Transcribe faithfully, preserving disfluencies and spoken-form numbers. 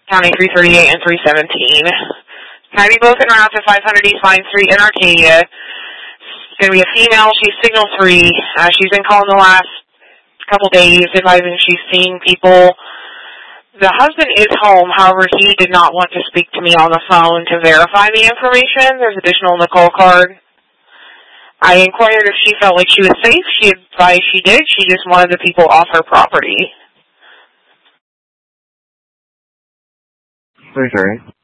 County three thirty-eight and three seventeen. Can I be both en route to five hundred East Vine Street in Arcadia? It's going to be a female. She's signal three. Uh, she's been calling the last couple days, advising she's seeing people. The husband is home. However, he did not want to speak to me on the phone to verify the information. There's additional in the call card. I inquired if she felt like she was safe. She advised she did. She just wanted the people off her property. three thirty.